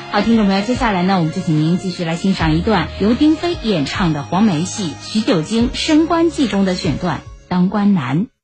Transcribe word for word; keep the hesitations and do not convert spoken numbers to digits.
好，听众朋友，接下来呢，我们就请您继续来欣赏一段由丁飞演唱的黄梅戏《徐九经升官记》中的选段《当官难》。